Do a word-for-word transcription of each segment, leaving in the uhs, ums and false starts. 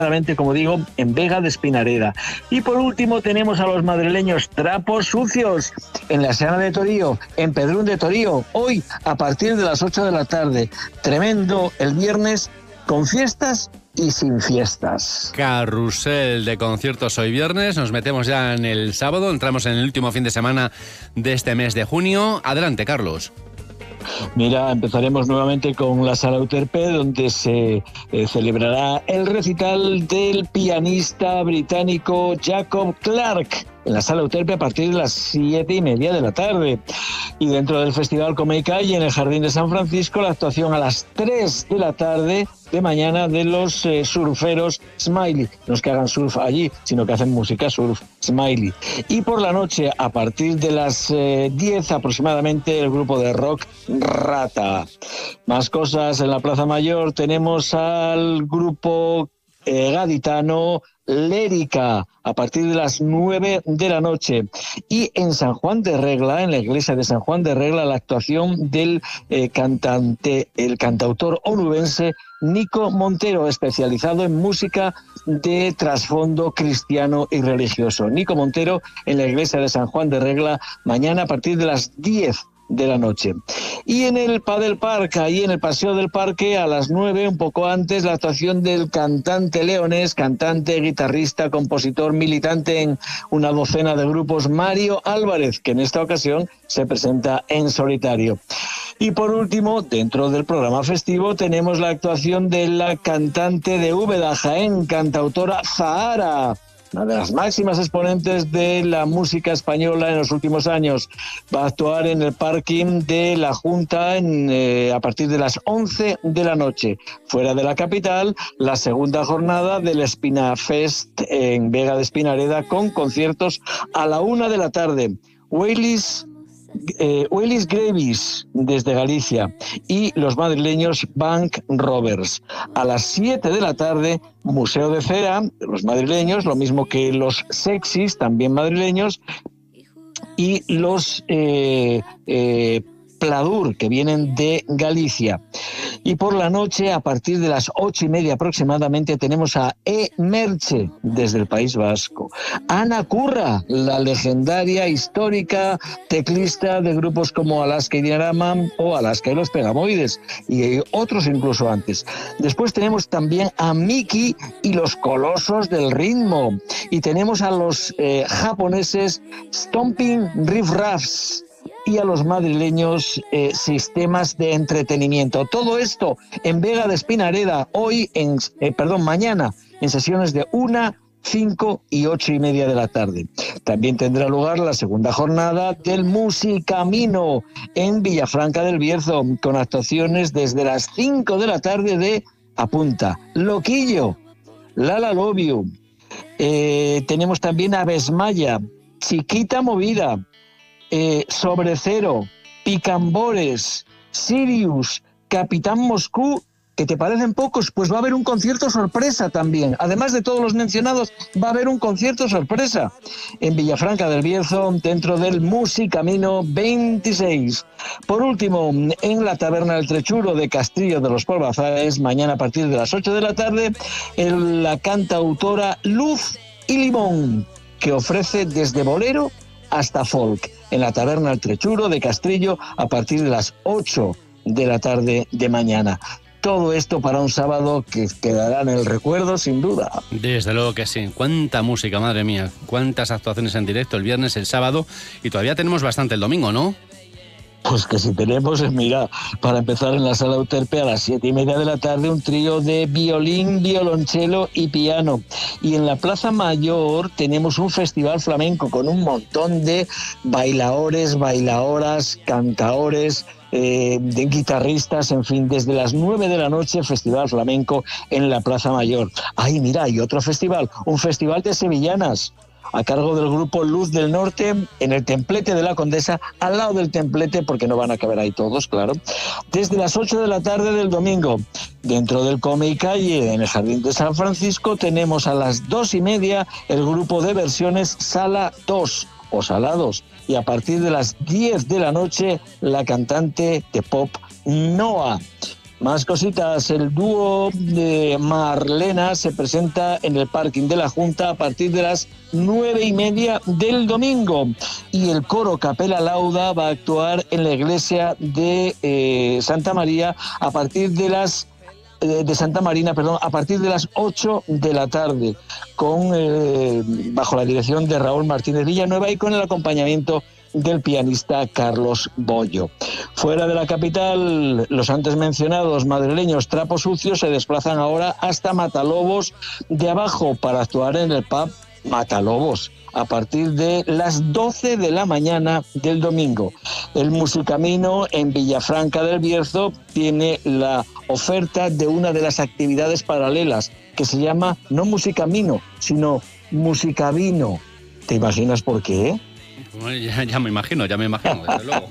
como digo, en Vega de Espinareda. Y por último tenemos a los madrileños Trapos Sucios en la Seana de Torío, en Pedrún de Torío, hoy a partir de las ocho de la tarde. Tremendo el viernes, con fiestas y sin fiestas. Carrusel de conciertos hoy viernes, nos metemos ya en el sábado, entramos en el último fin de semana de este mes de junio. Adelante, Carlos. Mira, empezaremos nuevamente con la Sala Euterpe, donde se eh, celebrará el recital del pianista británico Jacob Clark, en la Sala Euterpe a partir de las siete y media de la tarde. Y dentro del Festival Come y Calle, en el Jardín de San Francisco, la actuación a las tres de la tarde de mañana de los eh, surferos Smiley. No es que hagan surf allí, sino que hacen música surf Smiley. Y por la noche, a partir de las eh, diez aproximadamente, el grupo de rock Rata. Más cosas en la Plaza Mayor. Tenemos al grupo eh, gaditano Lérica a partir de las nueve de la noche. Y en San Juan de Regla, en la iglesia de San Juan de Regla, la actuación del eh, cantante, el cantautor onubense Nico Montero, especializado en música de trasfondo cristiano y religioso. Nico Montero en la iglesia de San Juan de Regla, mañana a partir de las diez de la noche. Y en el Padel Park, ahí en el Paseo del Parque, a las nueve, un poco antes, la actuación del cantante leonés, cantante, guitarrista, compositor, militante en una docena de grupos, Mario Álvarez, que en esta ocasión se presenta en solitario. Y por último, dentro del programa festivo, tenemos la actuación de la cantante de Úbeda, Jaén, cantautora Zahara, una de las máximas exponentes de la música española en los últimos años. Va a actuar en el parking de la Junta en, eh, a partir de las once de la noche. Fuera de la capital, la segunda jornada del Espina Fest en Vega de Espinareda, con conciertos a la una de la tarde. Willis Eh, Willis Greaves desde Galicia y los madrileños Bank Rovers. A las siete de la tarde, Museo de Cera, los madrileños, lo mismo que los Sexys, también madrileños, y los eh, eh, Pladur, que vienen de Galicia. Y por la noche, a partir de las ocho y media aproximadamente, tenemos a E. Merche, desde el País Vasco. Ana Curra, la legendaria, histórica teclista de grupos como Alaska y Diorama o Alaska y los Pegamoides, y otros incluso antes. Después tenemos también a Miki y los Colosos del Ritmo. Y tenemos a los eh, japoneses Stomping Riff Raffs y a los madrileños eh, Sistemas de Entretenimiento. Todo esto en Vega de Espinareda, hoy, en, eh, perdón, mañana, en sesiones de una, cinco y ocho y media de la tarde. También tendrá lugar la segunda jornada del Musicamino en Villafranca del Bierzo, con actuaciones desde las cinco de la tarde de, apunta, Loquillo, Lala Love You. Eh, tenemos también a Besmaya, Chiquita Movida, Eh, Sobre Cero, Picambores, Sirius, Capitán Moscú, que te parecen pocos, pues va a haber un concierto sorpresa también. Además de todos los mencionados, va a haber un concierto sorpresa en Villafranca del Bierzo, dentro del Musicamino veintiséis. Por último, en la Taberna del Trechuro de Castillo de los Polvazares, mañana a partir de las ocho de la tarde, el, la cantautora Luz y Limón, que ofrece desde bolero hasta folk, en la Taberna del Trechuro de Castrillo, a partir de las ocho de la tarde de mañana. Todo esto para un sábado que quedará en el recuerdo, sin duda. Desde luego que sí. Cuánta música, madre mía. Cuántas actuaciones en directo el viernes, el sábado, y todavía tenemos bastante el domingo, ¿no? Pues que si tenemos, mira, para empezar en la Sala Euterpe a las siete y media de la tarde, un trío de violín, violonchelo y piano. Y en la Plaza Mayor tenemos un festival flamenco con un montón de bailaores, bailaoras, cantaores, eh, de guitarristas, en fin, desde las nueve de la noche, festival flamenco en la Plaza Mayor. Ay, mira, hay otro festival, un festival de sevillanas, a cargo del grupo Luz del Norte, en el Templete de la Condesa, al lado del Templete, porque no van a caber ahí todos, claro, desde las ocho de la tarde del domingo. Dentro del Come y Calle, en el Jardín de San Francisco, tenemos a las dos y media el grupo de versiones Sala dos, o Sala dos, y a partir de las diez de la noche, la cantante de pop Noa. Más cositas, el dúo de Marlena se presenta en el parking de la Junta a partir de las nueve y media del domingo, y el coro Capella Lauda va a actuar en la iglesia de eh, Santa María a partir de las de Santa Marina, perdón, a partir de las ocho de la tarde, con eh, bajo la dirección de Raúl Martínez Villanueva y con el acompañamiento del pianista Carlos Bollo. Fuera de la capital, los antes mencionados madrileños Trapos Sucios se desplazan ahora hasta Matalobos de Abajo para actuar en el pub Matalobos a partir de las doce de la mañana del domingo. El Musicamino en Villafranca del Bierzo tiene la oferta de una de las actividades paralelas que se llama no Musicamino, sino Musicavino. ¿Te imaginas por qué? Ya, ya me imagino, ya me imagino, desde luego.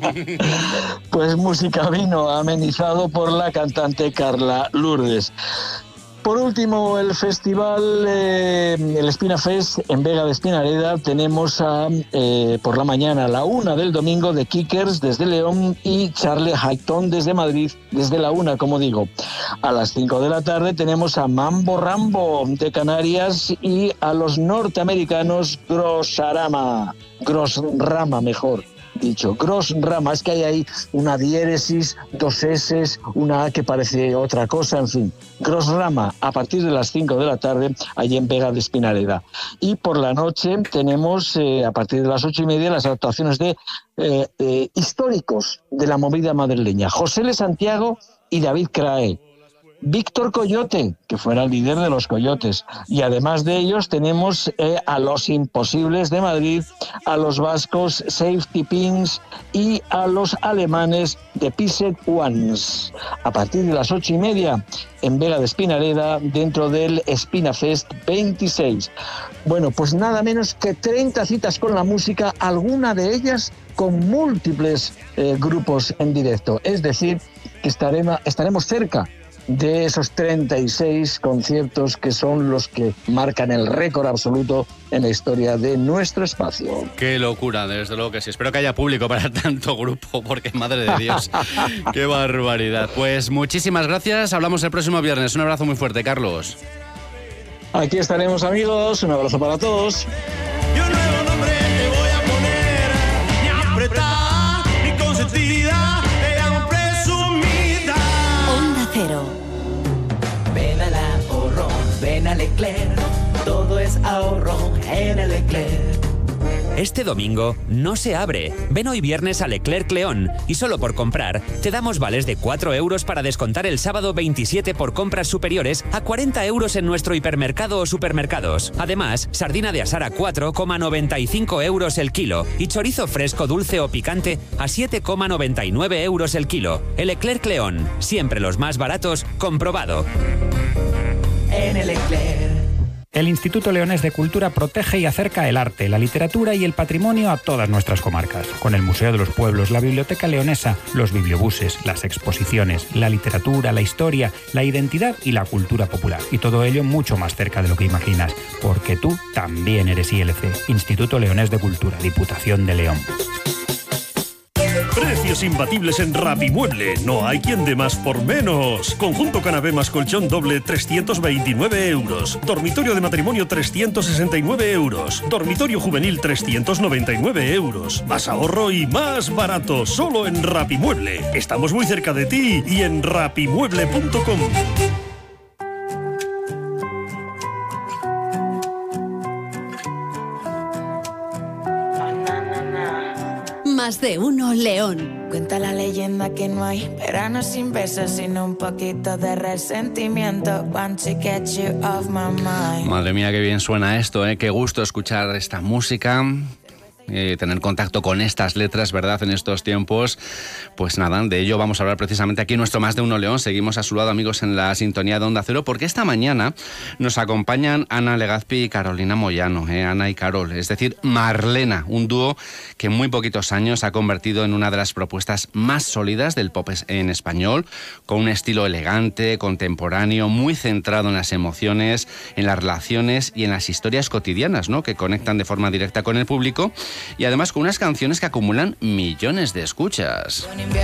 Pues Musicavino, amenizado por la cantante Carla Lourdes. Por último, el festival, eh, el Espina Fest en Vega de Espinareda, tenemos a, eh, por la mañana a la una del domingo de Kickers desde León y Charlie Hayton desde Madrid, desde la una, como digo. A las cinco de la tarde tenemos a Mambo Rambo de Canarias y a los norteamericanos Grossarama, Grossrama mejor dicho, Grossrama, es que hay ahí una diéresis, dos eses, una A que parece otra cosa, en fin. Grossrama, a partir de las cinco de la tarde, allí en Vega de Espinareda. Y por la noche tenemos, eh, a partir de las ocho y media, las actuaciones de eh, eh, históricos de la movida madrileña. José L. Santiago y David Crae. Víctor Coyote, que fuera el líder de los Coyotes, y además de ellos tenemos eh, a los Imposibles de Madrid, a los vascos Safety Pins y a los alemanes de Pissed Ones. A partir de las ocho y media en Vega de Espinareda, dentro del Espina Fest veintiséis. Bueno, pues nada menos que treinta citas con la música, alguna de ellas con múltiples eh, grupos en directo. Es decir, que estaremos, estaremos cerca de esos treinta y seis conciertos que son los que marcan el récord absoluto en la historia de nuestro espacio. Qué locura, desde luego que sí. Espero que haya público para tanto grupo, porque madre de Dios, qué barbaridad. Pues muchísimas gracias, hablamos el próximo viernes. Un abrazo muy fuerte, Carlos. Aquí estaremos, amigos, un abrazo para todos. Yo nuevo nombre te voy a poner, ni apretada, ni consentida, te amo presumida. Onda Cero. Ven al ahorro, ven a Leclerc, todo es ahorro en el Leclerc. Este domingo no se abre. Ven hoy viernes a Leclerc León y solo por comprar te damos vales de cuatro euros para descontar el sábado veintisiete por compras superiores a cuarenta euros en nuestro hipermercado o supermercados. Además, sardina de asar a cuatro coma noventa y cinco euros el kilo y chorizo fresco, dulce o picante a siete coma noventa y nueve euros el kilo. El Leclerc León, siempre los más baratos, comprobado. En el Leclerc. El Instituto Leonés de Cultura protege y acerca el arte, la literatura y el patrimonio a todas nuestras comarcas. Con el Museo de los Pueblos, la Biblioteca Leonesa, los bibliobuses, las exposiciones, la literatura, la historia, la identidad y la cultura popular. Y todo ello mucho más cerca de lo que imaginas, porque tú también eres I L C, Instituto Leonés de Cultura, Diputación de León. Precios imbatibles en Rapimueble. No hay quien dé más por menos. Conjunto canapé más colchón doble, trescientos veintinueve euros. Dormitorio de matrimonio, trescientos sesenta y nueve euros. Dormitorio juvenil, trescientos noventa y nueve euros. Más ahorro y más barato. Solo en Rapimueble. Estamos muy cerca de ti y en rapimueble punto com. Más de uno León. Cuenta la leyenda que no hay verano sin besos, sino un poquito de resentimiento. Want to get you off my mind. Madre mía, qué bien suena esto, ¿eh? Qué gusto escuchar esta música. Eh, tener contacto con estas letras, ¿verdad?, en estos tiempos. Pues nada, de ello vamos a hablar precisamente aquí en nuestro Más de Uno León. Seguimos a su lado, amigos, en la sintonía de Onda Cero, porque esta mañana nos acompañan Ana Legazpi y Carolina Moyano, ¿eh? Ana y Carol, es decir, Marlena, un dúo que en muy poquitos años se ha convertido en una de las propuestas más sólidas del pop en español, con un estilo elegante, contemporáneo, muy centrado en las emociones, en las relaciones y en las historias cotidianas, ¿no?, que conectan de forma directa con el público. y además con unas canciones que acumulan millones de escuchas.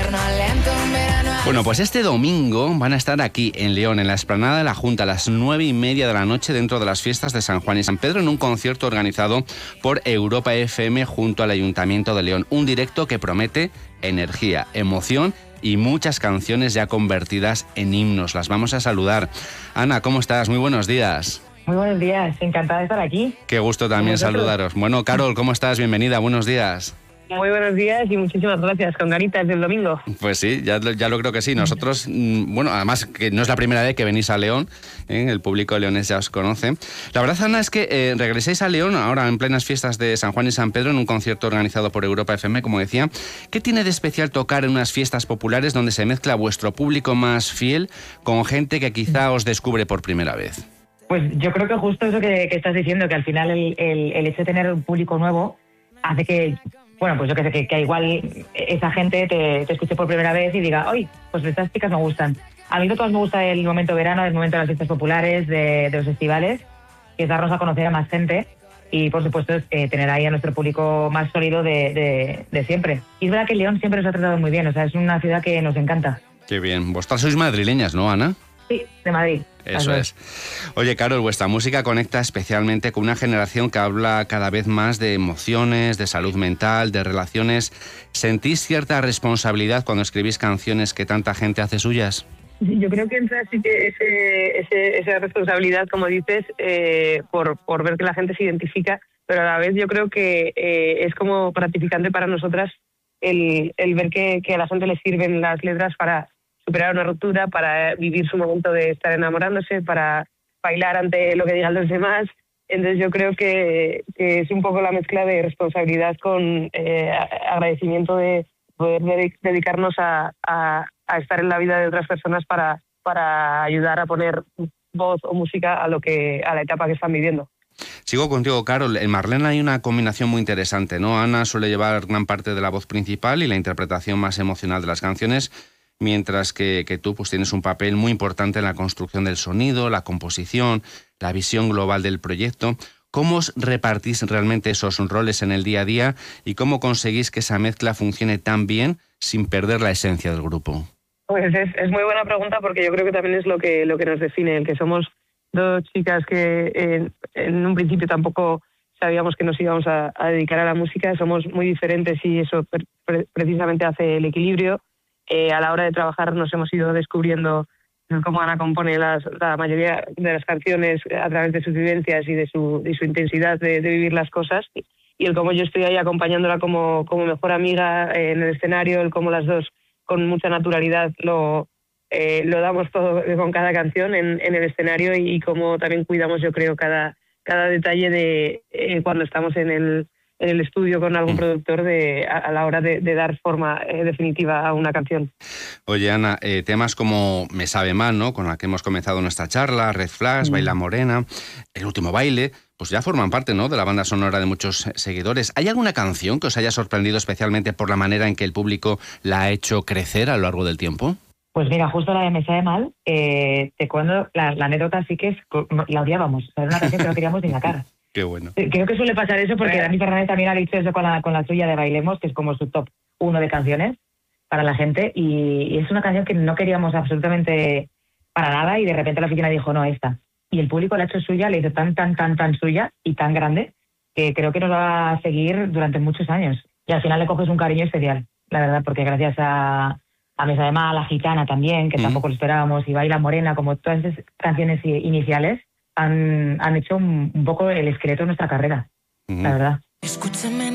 Bueno, pues este domingo van a estar aquí en León, en la explanada de la Junta, a las nueve y media de la noche, dentro de las fiestas de San Juan y San Pedro, en un concierto organizado por Europa F M junto al Ayuntamiento de León. Un directo que promete energía, emoción y muchas canciones ya convertidas en himnos. Las vamos a saludar. Ana, ¿cómo estás? Muy buenos días. Muy buenos días, encantada de estar aquí. Qué gusto también saludaros. Bueno, Carol, ¿cómo estás? Bienvenida, buenos días. Muy buenos días y muchísimas gracias, con ganitas del domingo. Pues sí, ya, ya lo creo que sí. Nosotros, bueno, además que no es la primera vez que venís a León, ¿eh? El público leonés ya os conoce. La verdad, Ana, es que eh, regresáis a León ahora en plenas fiestas de San Juan y San Pedro en un concierto organizado por Europa F M, como decía. ¿Qué tiene de especial tocar en unas fiestas populares donde se mezcla vuestro público más fiel con gente que quizá os descubre por primera vez? Pues yo creo que justo eso que, que estás diciendo, que al final el, el, el hecho de tener un público nuevo hace que... Bueno, pues yo que sé, que, que igual esa gente te, te escuche por primera vez y diga, ¡ay, pues estas chicas me gustan! A mí de todas me gusta el momento verano, el momento de las fiestas populares, de, de los festivales, que es darnos a conocer a más gente y, por supuesto, eh, tener ahí a nuestro público más sólido de, de, de siempre. Y es verdad que León siempre nos ha tratado muy bien, o sea, es una ciudad que nos encanta. Qué bien. Vosotras sois madrileñas, ¿no, Ana? Sí, de Madrid. Eso es. Oye, Carol, vuestra música conecta especialmente con una generación que habla cada vez más de emociones, de salud mental, de relaciones. ¿Sentís cierta responsabilidad cuando escribís canciones que tanta gente hace suyas? Yo creo que entra sí que ese, ese, esa responsabilidad, como dices, eh, por, por ver que la gente se identifica, pero a la vez yo creo que eh, es como gratificante para nosotras el, el ver que, que a la gente le sirven las letras para superar una ruptura, para vivir su momento de estar enamorándose, para bailar ante lo que digan los demás. Entonces yo creo que, que es un poco la mezcla de responsabilidad con eh, agradecimiento de poder dedicarnos a, a, a estar en la vida de otras personas para, para ayudar a poner voz o música a, lo que, a la etapa que están viviendo. Sigo contigo, Carol. En Marlene hay una combinación muy interesante, ¿no? Ana suele llevar gran parte de la voz principal y la interpretación más emocional de las canciones, mientras que, que tú pues tienes un papel muy importante en la construcción del sonido, la composición, la visión global del proyecto. ¿Cómo os repartís realmente esos roles en el día a día y cómo conseguís que esa mezcla funcione tan bien sin perder la esencia del grupo? Pues es, es muy buena pregunta, porque yo creo que también es lo que, lo que nos define, el que somos dos chicas que en, en un principio tampoco sabíamos que nos íbamos a, a dedicar a la música. Somos muy diferentes y eso pre, pre, precisamente hace el equilibrio. Eh, a la hora de trabajar nos hemos ido descubriendo cómo Ana compone las, la mayoría de las canciones a través de sus vivencias y de su, de su intensidad de, de vivir las cosas, y el cómo yo estoy ahí acompañándola como, como mejor amiga en el escenario, el cómo las dos con mucha naturalidad lo, eh, lo damos todo con cada canción en, en el escenario, y, y cómo también cuidamos, yo creo, cada, cada detalle de eh, cuando estamos en el en el estudio con algún productor de, a, a la hora de, de dar forma eh, definitiva a una canción. Oye, Ana, eh, temas como Me sabe mal, ¿no?, con la que hemos comenzado nuestra charla, Red Flash, mm. Baila Morena, El último baile, pues ya forman parte, ¿no?, de la banda sonora de muchos seguidores. ¿Hay alguna canción que os haya sorprendido especialmente por la manera en que el público la ha hecho crecer a lo largo del tiempo? Pues mira, justo la de Me sabe mal, eh, te cuento, la, la anécdota sí que es, la odiábamos, o sea, era una canción que no queríamos ni sacar. Qué bueno. Creo que suele pasar eso, porque Dani Fernández también ha dicho eso con la, con la suya de Bailemos, que es como su top uno de canciones para la gente, y, y es una canción que no queríamos absolutamente para nada, y de repente la oficina dijo, no, esta. Y el público la ha hecho suya, la hizo tan, tan, tan, tan suya y tan grande, que creo que nos va a seguir durante muchos años. Y al final le coges un cariño especial, la verdad, porque gracias a, a Me sabe mal, a La Gitana también, que mm. tampoco lo esperábamos, y Baila Morena, como todas esas canciones iniciales, Han, han hecho un, un poco el esqueleto de nuestra carrera, uh-huh. la verdad. Escúchame,